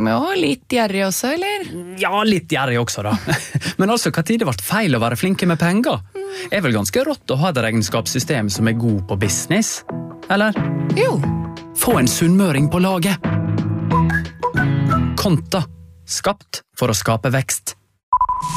Ja, litt gjerrig også, eller? Ja, litt gjerrig også da. Men altså, hva tid det ble feil å være flinke med penger? Er vel ganske rått å ha et regnskapssystem som er god på business? Eller? Jo. Få en sunnmøring på laget. Konta. Skapt for å skape vekst.